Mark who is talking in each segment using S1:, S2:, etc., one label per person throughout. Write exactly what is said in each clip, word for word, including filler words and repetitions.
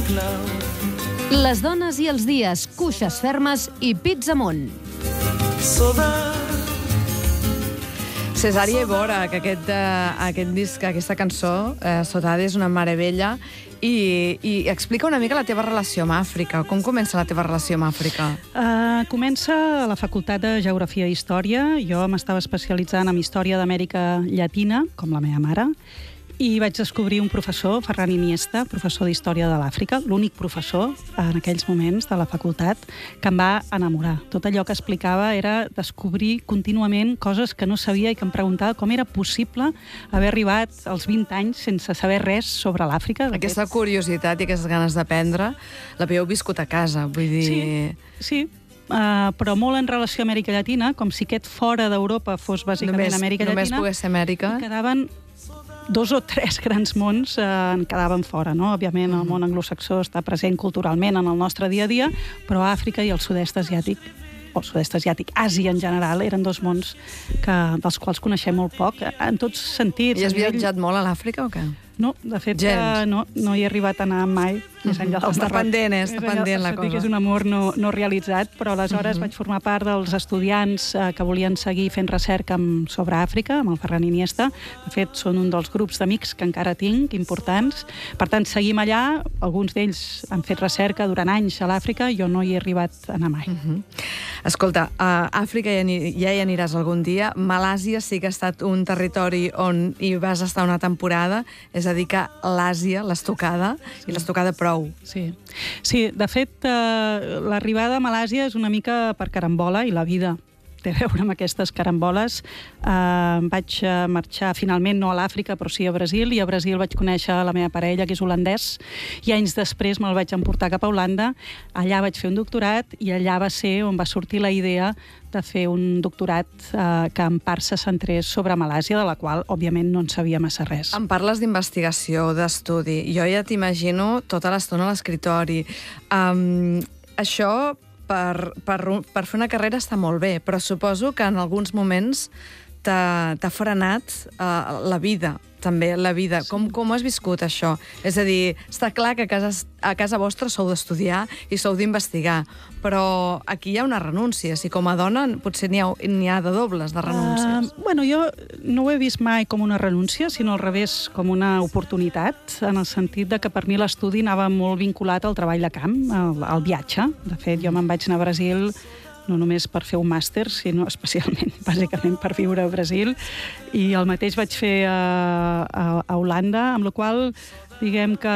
S1: Les dones i els dies, cuixes fermes i pits amunt.
S2: Cesaria Évora, que aquest, uh, aquest disc, aquesta cançó, uh, Saudade, és una meravella, i, i explica una mica la teva relació amb Àfrica. Com comença la teva relació amb Àfrica?
S3: Uh, comença a la Facultat de Geografia i Història. Jo m'estava especialitzant en Història d'Amèrica Llatina, com la meva mare, i vaig descobrir un professor, Ferran Iniesta, professor d'Història de l'Àfrica, l'únic professor en aquells moments de la facultat, que em va enamorar. Tot allò que explicava era descobrir contínuament coses que no sabia i que em preguntava com era possible haver arribat als vint anys sense saber res sobre l'Àfrica.
S2: Aquesta curiositat i aquestes ganes d'aprendre l'havíeu viscut a casa, vull dir...
S3: Sí, sí. Uh, però molt en relació a Amèrica Llatina, com si aquest fora d'Europa fos bàsicament
S2: només,
S3: Amèrica
S2: només
S3: Llatina.
S2: Només pogués ser Amèrica.
S3: I quedaven dos o tres grans mons eh, en quedaven fora, no? Òbviament el món anglosaxó està present culturalment en el nostre dia a dia, però Àfrica i el sud-est asiàtic, o el sud-est asiàtic, Àsia en general, eren dos mons que, dels quals coneixem molt poc, en tots sentits.
S2: I has viatjat molt a l'Àfrica o què?
S3: No, de fet,
S2: Gens.
S3: no, no hi he arribat a anar mai. Més enllà del
S2: està
S3: Marroc.
S2: pendent, eh? Està pendent la cosa.
S3: És un amor no, no realitzat, però aleshores uh -huh. vaig formar part dels estudiants eh, que volien seguir fent recerca amb, sobre Àfrica, amb el Ferran Iniesta. De fet, són un dels grups d'amics que encara tinc, importants. Per tant, seguim allà. Alguns d'ells han fet recerca durant anys a l'Àfrica. Jo no hi he arribat a anar mai.
S2: Uh -huh. Escolta, a Àfrica ja, ja hi aniràs algun dia. Malàsia sí que ha estat un territori on hi vas estar una temporada. És a dir, que l'Àsia, l'estocada, sí. i l'estocada prou.
S3: Sí, sí, de fet, eh, l'arribada a Malàsia és una mica per carambola, i la vida té a veure amb aquestes caramboles. Eh, vaig marxar finalment no a l'Àfrica, però sí a Brasil, i a Brasil vaig conèixer la meva parella, que és holandès, i anys després me'l vaig emportar cap a Holanda. Allà vaig fer un doctorat, i allà va ser on va sortir la idea de fer un doctorat eh, que en part se centrés sobre Malàsia, de la qual, òbviament, no en sabia massa res.
S2: Em parles d'investigació, d'estudi. Jo ja t'imagino tota l'estona a l'escriptori. Um, això... Per, per, per fer una carrera està molt bé, però suposo que en alguns moments t'ha frenat uh, la vida, també la vida. Sí. Com, com has viscut això? És a dir, està clar que a casa, a casa vostra sou d'estudiar i sou d'investigar, però aquí hi ha una renúncia. Si com a dona potser n'hi ha, n'hi ha de dobles de renúncies.
S3: Uh, bueno, jo no ho he vist mai com una renúncia, sinó al revés, com una oportunitat, en el sentit de que per mi l'estudi anava molt vinculat al treball de camp, al, al viatge. De fet, jo me'n vaig anar a Brasil no només per fer un màster, sinó especialment, bàsicament, per viure a Brasil. I el mateix vaig fer a, a, a Holanda, amb la qual diguem que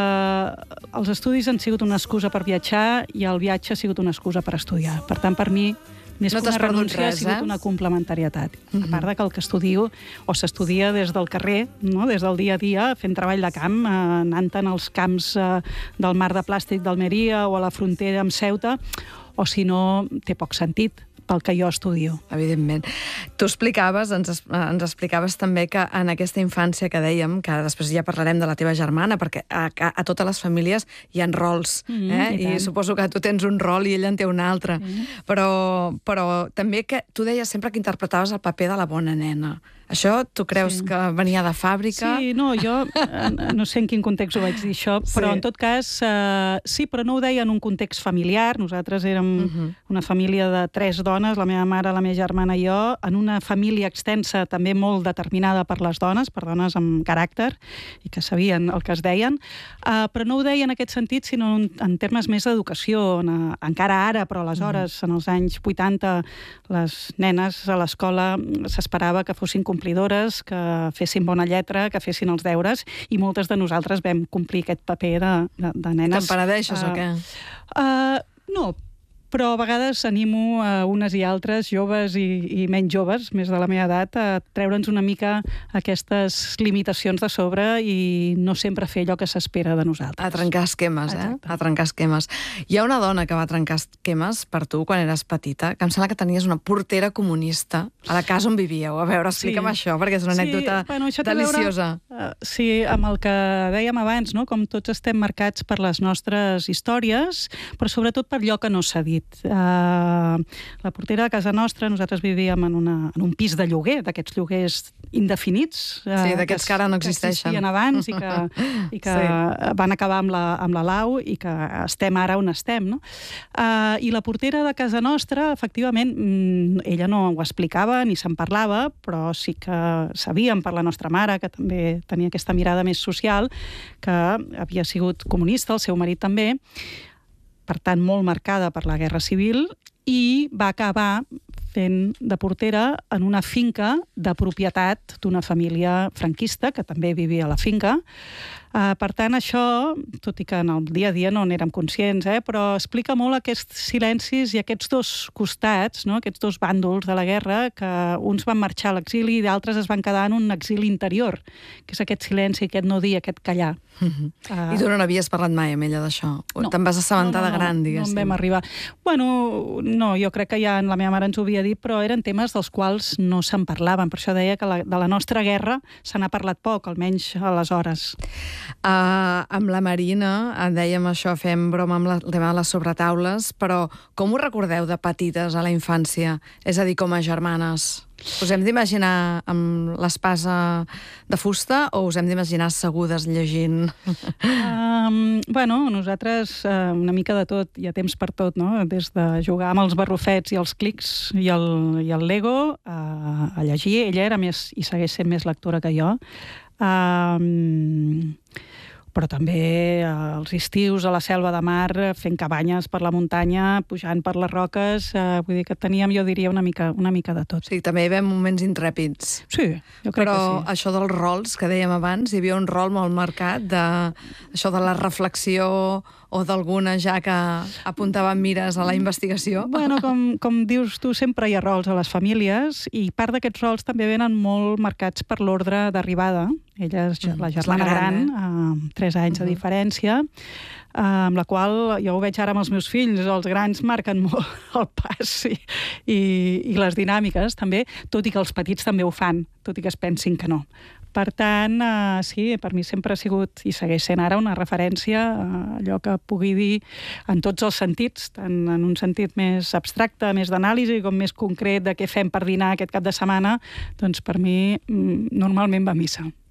S3: els estudis han sigut una excusa per viatjar i el viatge ha sigut una excusa per estudiar. Per tant, per mi, més
S2: no
S3: que una renúncia,
S2: res,
S3: ha sigut
S2: eh?
S3: una complementarietat.
S2: Uh-huh.
S3: A part de que el que estudio o s'estudia des del carrer, no? Des del dia a dia, fent treball de camp, eh, anant-te'n als camps eh, del mar de plàstic d'Almeria o a la frontera amb Ceuta, o si no, té poc sentit pel que jo estudio.
S2: Evidentment. Tu explicaves, ens, ens explicaves també que en aquesta infància que dèiem, que després ja parlarem de la teva germana, perquè a, a, a totes les famílies hi ha rols, mm, eh? I, I suposo que tu tens un rol i ella en té un altre. Mm. Però, però també que tu deies sempre que interpretaves el paper de la bona nena. Això tu creus sí. que venia de fàbrica?
S3: Sí, no, jo no sé en quin context ho vaig dir això, però sí. en tot cas, eh, sí, però no ho deia en un context familiar. Nosaltres érem uh-huh. una família de tres dones, la meva mare, la meva germana i jo, en una família extensa també molt determinada per les dones, per dones amb caràcter, i que sabien el que es deien, eh, però no ho deia en aquest sentit, sinó en, en termes més d'educació. En, encara ara, però aleshores, uh-huh. en els anys vuitanta, les nenes a l'escola s'esperava que fossin complidores, que fessin bona lletra, que fessin els deures, i moltes de nosaltres vam complir aquest paper de, de, de nenes.
S2: Te'n penedeixes uh, o què?
S3: Uh, no, però a vegades animo a unes i altres, joves i, i menys joves, més de la meva edat, a treure'ns una mica aquestes limitacions de sobre i no sempre fer allò que s'espera de nosaltres.
S2: A trencar esquemes, eh?
S3: Exacte.
S2: A trencar esquemes. Hi ha una dona que va trencar esquemes per tu quan eres petita, que em sembla que tenies una portera comunista a la casa on vivíeu. A veure, explica'm sí. això, perquè és una anècdota
S3: sí, bueno,
S2: deliciosa.
S3: Veure, uh, sí, amb el que dèiem abans, no? Com tots estem marcats per les nostres històries, però sobretot per allò que no s'ha dit. Uh, la portera de casa nostra, nosaltres vivíem en, una, en un pis de lloguer, d'aquests lloguers indefinits.
S2: Sí, d'aquests que ara no existeixen.
S3: Que existien abans i que, i que sí. van acabar amb la, amb la Lau i que estem ara on estem, no? Uh, I la portera de casa nostra, efectivament, ella no ho explicava ni se'n parlava, però sí que sabíem per la nostra mare, que també tenia aquesta mirada més social, que havia sigut comunista, el seu marit també, per tant, molt marcada per la Guerra Civil, i va acabar fent de portera en una finca de propietat d'una família franquista, que també vivia a la finca. Uh, per tant, això, tot i que en el dia a dia no n'érem conscients, eh, però explica molt aquests silencis i aquests dos costats, no? Aquests dos bàndols de la guerra, que uns van marxar a l'exili i d'altres es van quedar en un exili interior, que és aquest silenci, aquest no dir, aquest callar.
S2: Uh-huh. uh, I tu no n'havies parlat mai amb ella d'això?
S3: No,
S2: Te'n vas assabentar
S3: no, no,
S2: de gran,
S3: no,
S2: diguéssim?
S3: No en vam arribar. Bueno, no, jo crec que ja la meva mare ens ho havia dit, però eren temes dels quals no se'n parlaven. Per això deia que la, de la nostra guerra se n'ha parlat poc, almenys aleshores.
S2: Uh, amb la Marina, dèiem això, fem broma amb la, el tema de les sobretaules, però com ho recordeu de petites a la infància? És a dir, com a germanes? Us hem d'imaginar amb l'espasa de fusta o us hem d'imaginar assegudes llegint?
S3: Um, bueno, nosaltres uh, una mica de tot, hi ha temps per tot, no? Des de jugar amb els barrufets i els clics i el, i el Lego, uh, a llegir. Ella era més, i segueix sent més lectora que jo. Um, però també als estius a la selva de mar, fent cabanyes per la muntanya, pujant per les roques, eh, vull dir que teníem, jo diria, una mica, una mica de tot.
S2: Sí, també hi havia moments intrèpids.
S3: Sí, jo crec
S2: però
S3: que sí.
S2: Però això dels rols que dèiem abans, hi havia un rol molt marcat de això de la reflexió o d'alguna ja que apuntaven mires a la investigació?
S3: Bueno, com, com dius tu, sempre hi ha rols a les famílies i part d'aquests rols també venen molt marcats per l'ordre d'arribada. Ella és la germana la gran, gran eh? amb tres anys de diferència, eh, amb la qual jo ho veig ara amb els meus fills, els grans marquen molt el pas i, i, i les dinàmiques també, tot i que els petits també ho fan, tot i que es pensin que no. Per tant, eh, sí, per mi sempre ha sigut, i segueix sent ara, una referència a allò que pugui dir en tots els sentits, tant en un sentit més abstracte, més d'anàlisi, com més concret de què fem per dinar aquest cap de setmana, doncs per mi normalment va a missa.